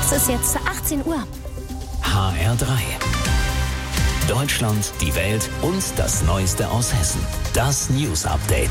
Es ist jetzt 18 Uhr. HR3. Deutschland, die Welt und das Neueste aus Hessen. Das News Update.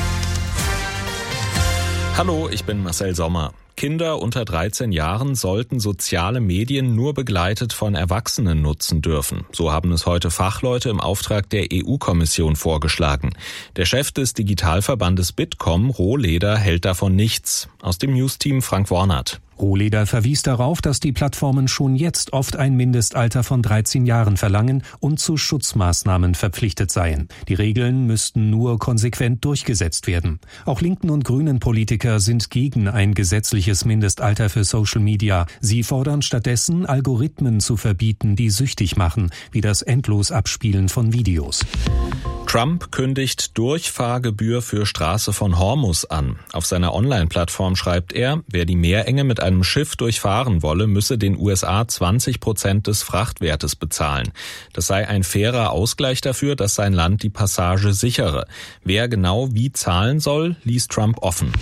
Hallo, ich bin Marcel Sommer. Kinder unter 13 Jahren sollten soziale Medien nur begleitet von Erwachsenen nutzen dürfen. So haben es heute Fachleute im Auftrag der EU-Kommission vorgeschlagen. Der Chef des Digitalverbandes Bitkom, Rohleder, hält davon nichts. Aus dem News-Team Frank Wornert. Rohleder verwies darauf, dass die Plattformen schon jetzt oft ein Mindestalter von 13 Jahren verlangen und zu Schutzmaßnahmen verpflichtet seien. Die Regeln müssten nur konsequent durchgesetzt werden. Auch linken und grünen Politiker sind gegen ein gesetzliches Mindestalter für Social Media. Sie fordern stattdessen, Algorithmen zu verbieten, die süchtig machen, wie das Endlosabspielen von Videos. Trump kündigt Durchfahrgebühr für Straße von Hormuz an. Auf seiner Online-Plattform schreibt er, wer die Meerenge mit einem Schiff durchfahren wolle, müsse den USA 20% des Frachtwertes bezahlen. Das sei ein fairer Ausgleich dafür, dass sein Land die Passage sichere. Wer genau wie zahlen soll, ließ Trump offen.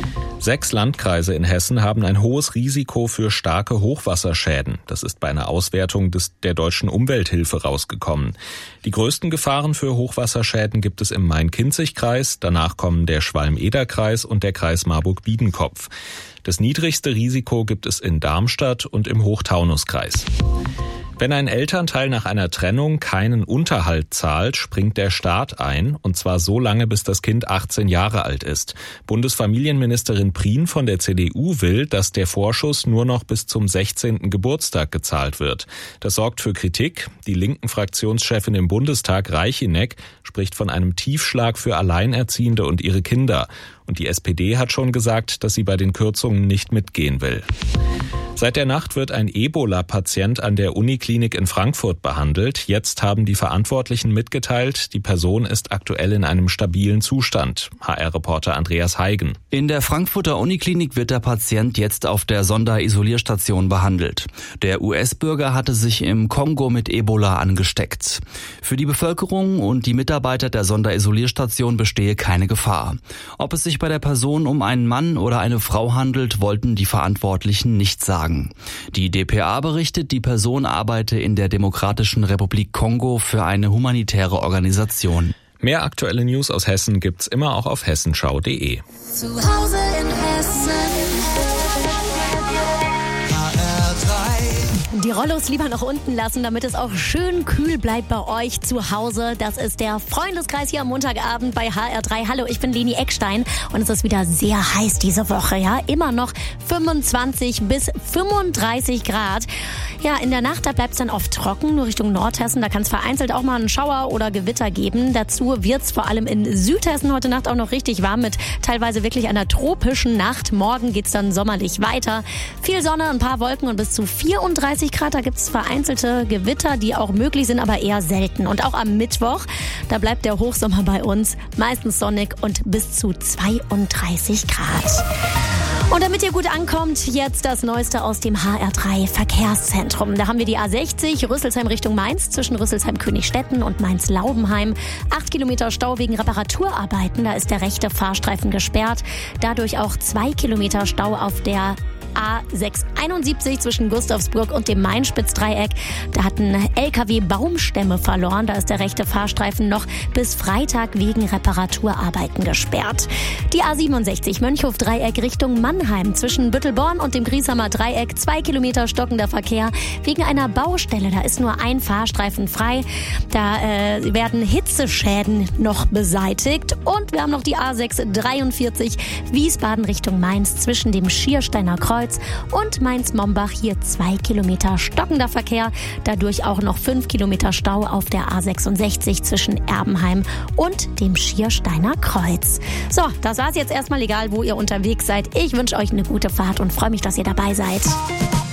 6 Landkreise in Hessen haben ein hohes Risiko für starke Hochwasserschäden. Das ist bei einer Auswertung der Deutschen Umwelthilfe rausgekommen. Die größten Gefahren für Hochwasserschäden gibt es im Main-Kinzig-Kreis, danach kommen der Schwalm-Eder-Kreis und der Kreis Marburg-Biedenkopf. Das niedrigste Risiko gibt es in Darmstadt und im Hochtaunuskreis. Wenn ein Elternteil nach einer Trennung keinen Unterhalt zahlt, springt der Staat ein, und zwar so lange, bis das Kind 18 Jahre alt ist. Bundesfamilienministerin Prien von der CDU will, dass der Vorschuss nur noch bis zum 16. Geburtstag gezahlt wird. Das sorgt für Kritik. Die linken Fraktionschefin im Bundestag, Reichinek, spricht von einem Tiefschlag für Alleinerziehende und ihre Kinder. Und die SPD hat schon gesagt, dass sie bei den Kürzungen nicht mitgehen will. Seit der Nacht wird ein Ebola-Patient an der Uniklinik in Frankfurt behandelt. Jetzt haben die Verantwortlichen mitgeteilt, die Person ist aktuell in einem stabilen Zustand. HR-Reporter Andreas Heigen. In der Frankfurter Uniklinik wird der Patient jetzt auf der Sonderisolierstation behandelt. Der US-Bürger hatte sich im Kongo mit Ebola angesteckt. Für die Bevölkerung und die Mitarbeiter der Sonderisolierstation bestehe keine Gefahr. Ob es sich bei der Person um einen Mann oder eine Frau handelt, wollten die Verantwortlichen nicht sagen. Die dpa berichtet, die Person arbeite in der Demokratischen Republik Kongo für eine humanitäre Organisation. Mehr aktuelle News aus Hessen gibt's immer auch auf hessenschau.de. Zu Hause in Hessen. Die Rollos lieber nach unten lassen, damit es auch schön kühl bleibt bei euch zu Hause. Das ist der Freundeskreis hier am Montagabend bei HR3. Hallo, ich bin Leni Eckstein und es ist wieder sehr heiß diese Woche. Ja, immer noch 25 bis 35 Grad. Ja, in der Nacht, da bleibt es dann oft trocken, nur Richtung Nordhessen. Da kann es vereinzelt auch mal einen Schauer oder Gewitter geben. Dazu wird es vor allem in Südhessen heute Nacht auch noch richtig warm mit teilweise wirklich einer tropischen Nacht. Morgen geht es dann sommerlich weiter. Viel Sonne, ein paar Wolken und bis zu 34 Grad. Da gibt es vereinzelte Gewitter, die auch möglich sind, aber eher selten. Und auch am Mittwoch, da bleibt der Hochsommer bei uns meistens sonnig und bis zu 32 Grad. Und damit ihr gut ankommt, jetzt das Neueste aus dem HR3 Verkehrszentrum. Da haben wir die A60 Rüsselsheim Richtung Mainz zwischen Rüsselsheim-Königstetten und Mainz-Laubenheim. 8 Kilometer Stau wegen Reparaturarbeiten. Da ist der rechte Fahrstreifen gesperrt. Dadurch auch 2 Kilometer Stau auf der A671 zwischen Gustavsburg und dem Main-Spitz-Dreieck. Da hat ein LKW Baumstämme verloren. Da ist der rechte Fahrstreifen noch bis Freitag wegen Reparaturarbeiten gesperrt. Die A67 Mönchhof-Dreieck Richtung Mannheim zwischen Büttelborn und dem Griesheimer Dreieck. 2 Kilometer stockender Verkehr wegen einer Baustelle. Da ist nur ein Fahrstreifen frei. Da werden Hitzeschäden noch beseitigt. Und wir haben noch die A643 Wiesbaden Richtung Mainz zwischen dem Schiersteiner Kreuz und Mainz-Mombach. Hier 2 Kilometer stockender Verkehr. Dadurch auch noch 5 Kilometer Stau auf der A66 zwischen Erbenheim und dem Schiersteiner Kreuz. So, das war's jetzt erstmal, egal wo ihr unterwegs seid. Ich wünsche euch eine gute Fahrt und freue mich, dass ihr dabei seid.